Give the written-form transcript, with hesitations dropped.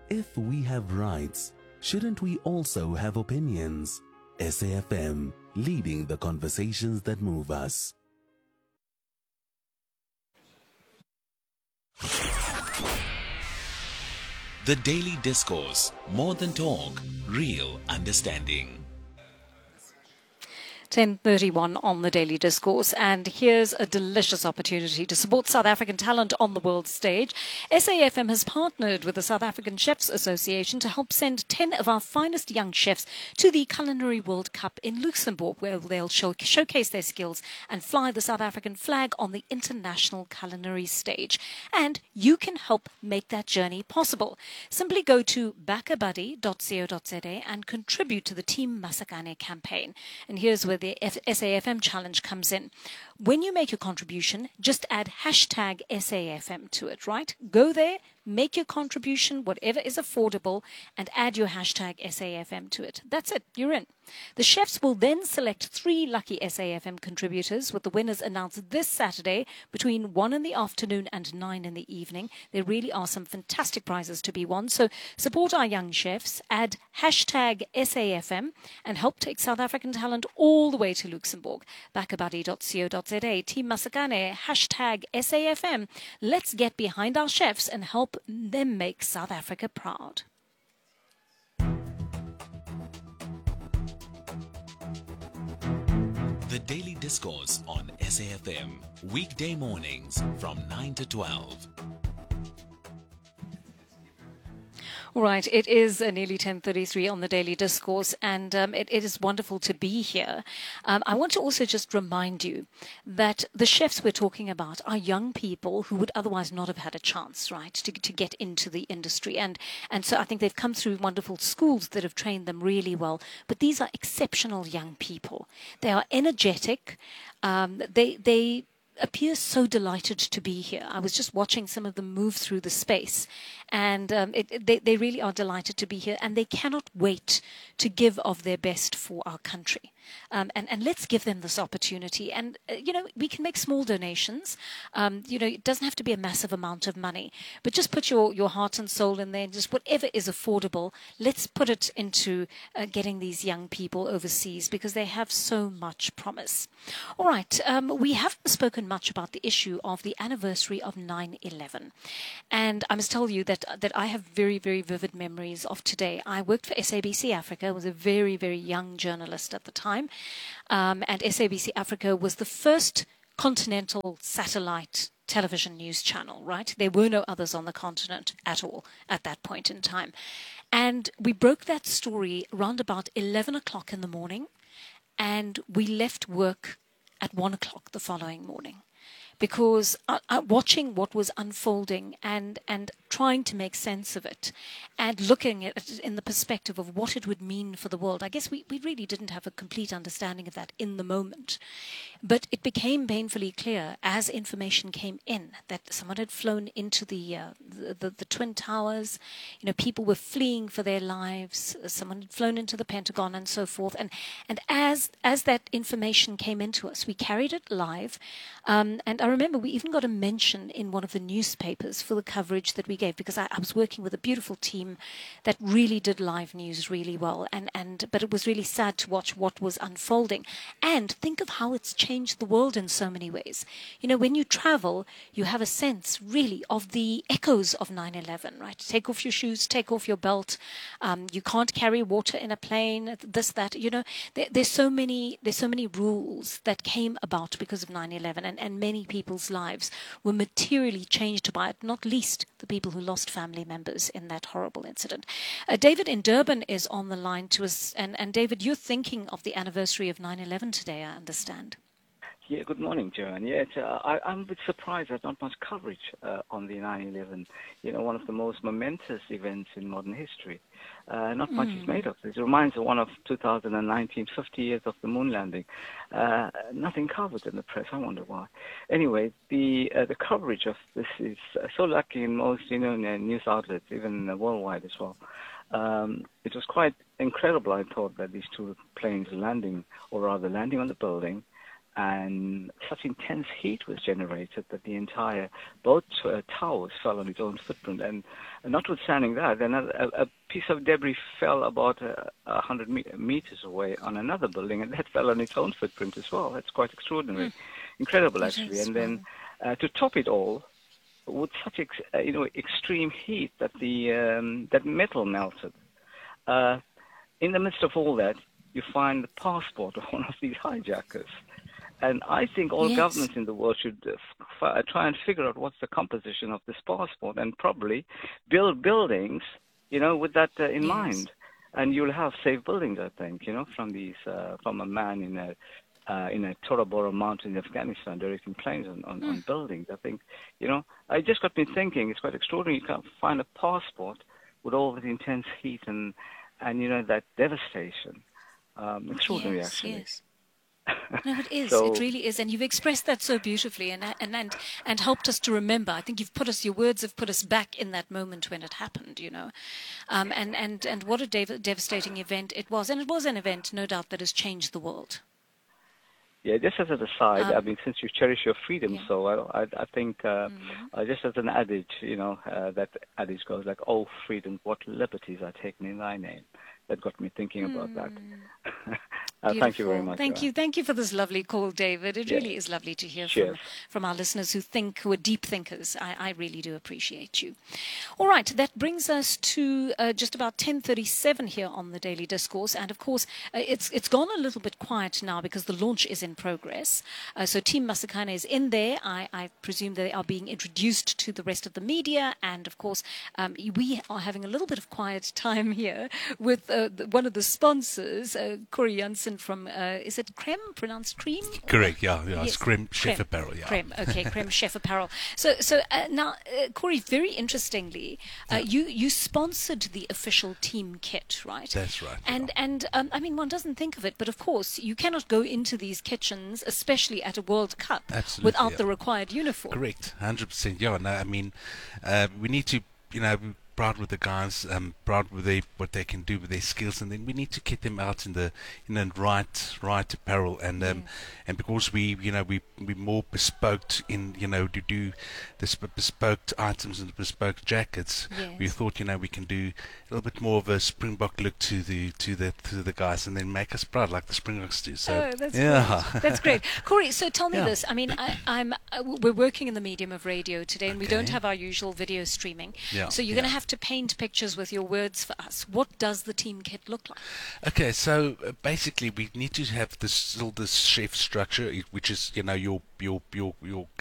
If we have rights, shouldn't we also have opinions? SAFM, leading the conversations that move us. The Daily Discourse, more than talk, real understanding. 10:31 on the Daily Discourse, and here's a delicious opportunity to support South African talent on the world stage. SAFM has partnered with the South African Chefs Association to help send 10 of our finest young chefs to the Culinary World Cup in Luxembourg, where they'll showcase their skills and fly the South African flag on the international culinary stage. And you can help make that journey possible. Simply go to backabuddy.co.za and contribute to the Team Masakane campaign. And here's where the SAFM challenge comes in. When you make your contribution, just add hashtag SAFM to it, right? Go there, make your contribution, whatever is affordable, and add your hashtag SAFM to it. That's it. You're in. The chefs will then select 3 lucky SAFM contributors, with the winners announced this Saturday between 1 in the afternoon and 9 in the evening. There really are some fantastic prizes to be won. So support our young chefs, add hashtag SAFM, and help take South African talent all the way to Luxembourg. Backabuddy.co.za, Team Masakane, hashtag SAFM. Let's get behind our chefs and help them make South Africa proud. The Daily Discourse on SAFM, weekday mornings from 9 to 12. All right, it is nearly 10:33 on the Daily Discourse, and it is wonderful to be here. I want to also just remind you that the chefs we're talking about are young people who would otherwise not have had a chance, right, to get into the industry. And so I think they've come through wonderful schools that have trained them really well. But these are exceptional young people. They are energetic. They appear so delighted to be here. I was just watching some of them move through the space, and they really are delighted to be here, and they cannot wait to give of their best for our country. And let's give them this opportunity. And, we can make small donations. It doesn't have to be a massive amount of money, but just put your heart and soul in there, and just whatever is affordable, let's put it into getting these young people overseas, because they have so much promise. All right, we haven't spoken much about the issue of the anniversary of 9/11. And I must tell you that I have very, very vivid memories of today. I worked for SABC Africa, was a very, very young journalist at the time. And SABC Africa was the first continental satellite television news channel, right? There were no others on the continent at all at that point in time. And we broke that story around about 11 o'clock in the morning, and we left work at 1 o'clock the following morning, because watching what was unfolding and trying to make sense of it and looking at it in the perspective of what it would mean for the world. I guess we really didn't have a complete understanding of that in the moment. But it became painfully clear as information came in that someone had flown into the Twin Towers. People were fleeing for their lives. Someone had flown into the Pentagon and so forth. And as that information came into us, we carried it live. And I remember we even got a mention in one of the newspapers for the coverage that we gave, because I was working with a beautiful team that really did live news really well. But it was really sad to watch what was unfolding. And think of how it's changed the world in so many ways. When you travel, you have a sense really of the echoes of 9/11, right? Take off your shoes, take off your belt. You can't carry water in a plane, this, that. There's so many rules that came about because of 9/11, and many people's lives were materially changed by it, not least the people who lost family members in that horrible incident. David in Durban is on the line to us. And David, you're thinking of the anniversary of 9/11 today, I understand. Yeah, good morning, Joanne. Yeah, I'm a bit surprised there's not much coverage on the 9/11, one of the most momentous events in modern history. Not much is made of this. It reminds one of 2019, 50 years of the moon landing. Nothing covered in the press. I wonder why. Anyway, the coverage of this is so lucky in most news outlets, even worldwide as well. It was quite incredible, I thought, that these 2 planes landing on the building, and such intense heat was generated that the entire both towers fell on its own footprint. And notwithstanding that, then a piece of debris fell about 100 meters away on another building, and that fell on its own footprint as well. That's quite extraordinary, incredible actually. And then to top it all, with such extreme heat that that metal melted. In the midst of all that, you find the passport of one of these hijackers. And I think all governments in the world should try and figure out what's the composition of this passport and probably build buildings, with that in mind. And you'll have safe buildings, I think, from a man in a Tora Bora mountain in Afghanistan directing planes on buildings. I think, I just got me thinking, it's quite extraordinary. You can't find a passport with all the intense heat and that devastation. Extraordinary, actually. Yes. No, it is. So, it really is, and you've expressed that so beautifully, and helped us to remember. I think your words have put us back in that moment when it happened. And what a devastating event it was, and it was an event, no doubt, that has changed the world. Yeah, just as an aside, since you cherish your freedom, so I think just as an adage, that adage goes like, "Oh, freedom, what liberties are taken in thy name." That got me thinking about that. Thank you very much. Thank you for this lovely call, David. It really is lovely to hear from our listeners who are deep thinkers. I really do appreciate you. All right, that brings us to just about 10:37 here on the Daily Discourse, and of course it's gone a little bit quiet now because the launch is in progress. So Team Masikane is in there. I presume they are being introduced to the rest of the media, and of course we are having a little bit of quiet time here with one of the sponsors, Corey Janssen from, is it Creme, pronounced Cream? Correct, yeah, it's Creme Chef Apparel, yeah. Creme, okay, Creme Chef Apparel. So now, Corey, very interestingly, you sponsored the official team kit, right? That's right. And one doesn't think of it, but of course, you cannot go into these kitchens, especially at a World Cup, without the required uniform. Correct, 100%, yeah. No, we need to, proud with the guys, proud with what they can do with their skills, and then we need to get them out in the right apparel, and because we more bespoke in to do the bespoke items and the bespoke jackets. We thought we can do a little bit more of a Springbok look to the guys, and then make us proud like the Springboks do. So that's great. That's great, Corey. So tell me this. We're working in the medium of radio today, and we don't have our usual video streaming. So you're going to have to paint pictures with your words for us. What does the team kit look like? Okay, so basically we need to have this chef structure, which is your